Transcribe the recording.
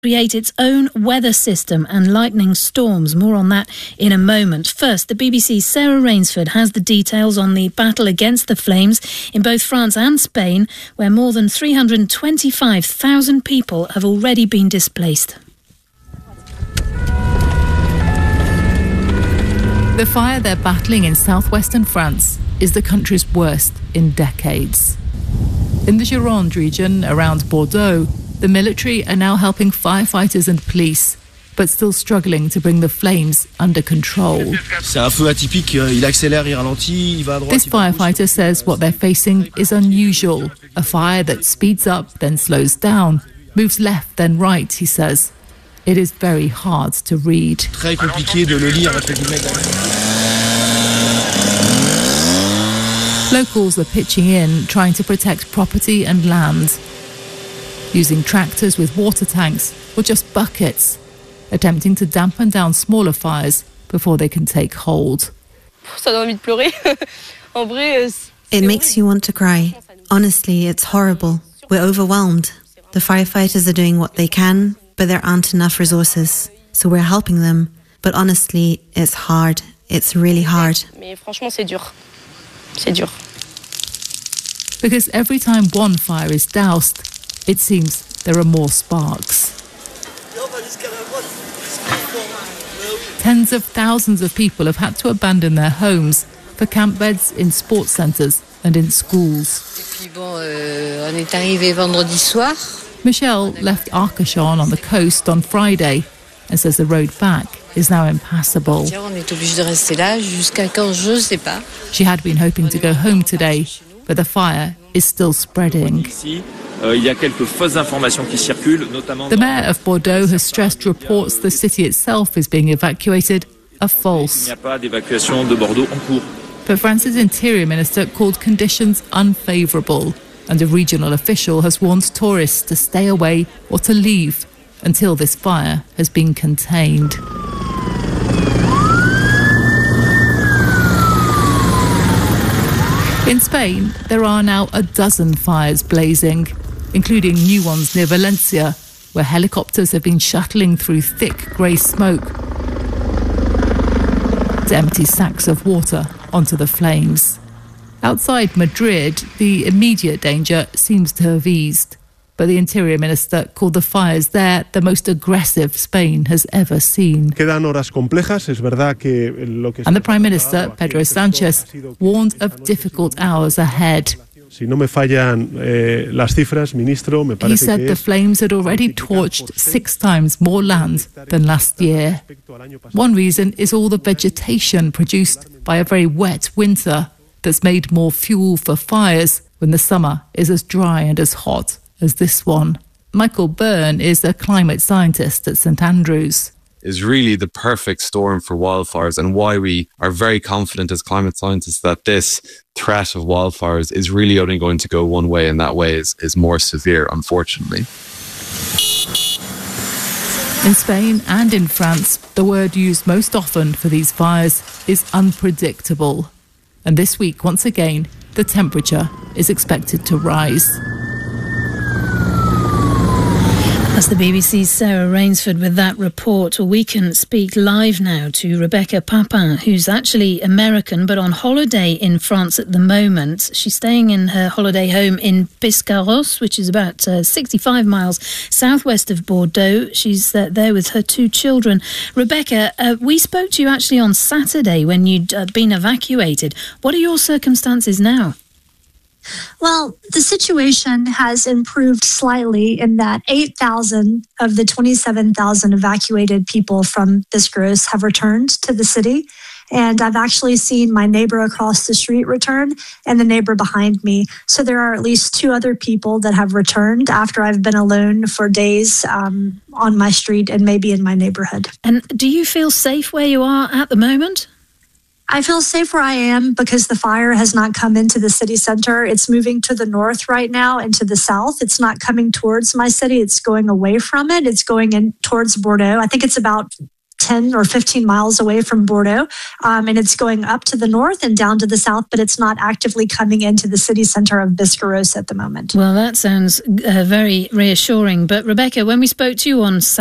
create its own weather system and lightning storms. More on that in a moment. First, the BBC's Sarah Rainsford has the details on the battle against the flames in both France and Spain, where more than 325,000 people have already been displaced. The fire they're battling in southwestern France is the country's worst in decades. In the Gironde region around Bordeaux, the military are now helping firefighters and police, but still struggling to bring the flames under control. This firefighter says what they're facing is unusual. A fire that speeds up, then slows down, moves left, then right, he says. It is very hard to read. Locals are pitching in, trying to protect property and land, using tractors with water tanks or just buckets, attempting to dampen down smaller fires before they can take hold. It makes you want to cry. Honestly, it's horrible. We're overwhelmed. The firefighters are doing what they can, but there aren't enough resources. So we're helping them. But honestly, it's hard. It's really hard. Because every time one fire is doused, it seems there are more sparks. Tens of thousands of people have had to abandon their homes for camp beds in sports centres and in schools. Michelle left Arcachon on the coast on Friday and says the road back is now impassable. She had been hoping to go home today, but the fire is still spreading. The mayor of Bordeaux has stressed reports the city itself is being evacuated are false. But France's interior minister called conditions unfavourable, and a regional official has warned tourists to stay away or to leave until this fire has been contained. In Spain, there are now a dozen fires blazing, including new ones near Valencia, where helicopters have been shuttling through thick grey smoke to empty sacks of water onto the flames. Outside Madrid, the immediate danger seems to have eased, but the Interior Minister called the fires there the most aggressive Spain has ever seen. And the Prime Minister, Pedro Sanchez, warned of difficult hours ahead. He said the flames had already torched 6 times more land than last year. One reason is all the vegetation produced by a very wet winter that's made more fuel for fires when the summer is as dry and as hot as this one. Michael Byrne is a climate scientist at St Andrews. Is really the perfect storm for wildfires, and why we are very confident as climate scientists that this threat of wildfires is really only going to go one way, and that way is more severe, unfortunately. In Spain and in France, the word used most often for these fires is unpredictable. And this week, once again, the temperature is expected to rise. That's the BBC's Sarah Rainsford with that report. We can speak live now to Rebecca Papin, who's actually American but on holiday in France at the moment. She's staying in her holiday home in Biscarrosse, which is about 65 miles southwest of Bordeaux. She's there with her 2 children. Rebecca, we spoke to you actually on Saturday when you'd been evacuated. What are your circumstances now? Well, the situation has improved slightly in that 8,000 of the 27,000 evacuated people from Biscarrosse have returned to the city. And I've actually seen my neighbor across the street return and the neighbor behind me. So there are at least 2 other people that have returned after I've been alone for days on my street and maybe in my neighborhood. And do you feel safe where you are at the moment? I feel safe where I am because the fire has not come into the city center. It's moving to the north right now and to the south. It's not coming towards my city. It's going away from it. It's going in towards Bordeaux. I think it's about 10 or 15 miles away from Bordeaux, and it's going up to the north and down to the south, but it's not actively coming into the city centre of Biscarrosse at the moment. Well, that sounds very reassuring. But Rebecca, when we spoke to you on